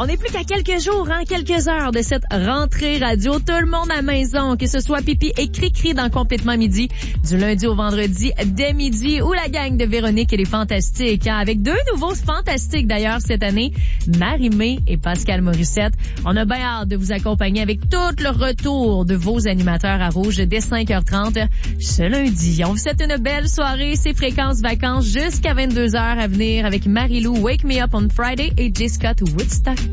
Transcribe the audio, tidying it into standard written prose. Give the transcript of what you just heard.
On n'est plus qu'à quelques jours, quelques heures de cette rentrée radio. Tout le monde à la maison, que ce soit Pipi et Cri-Cri dans Complètement Midi, du lundi au vendredi dès midi, ou la gang de Véronique et les Fantastiques, avec deux nouveaux Fantastiques d'ailleurs cette année, Marie-Mé et Pascal Morissette. On a bien hâte de vous accompagner avec tout le retour de vos animateurs à Rouge dès 5h30 ce lundi. On vous souhaite une belle soirée, c'est Fréquences Vacances jusqu'à 22h à venir avec Marie-Lou, Wake Me Up on Friday et J. Scott Woodstock.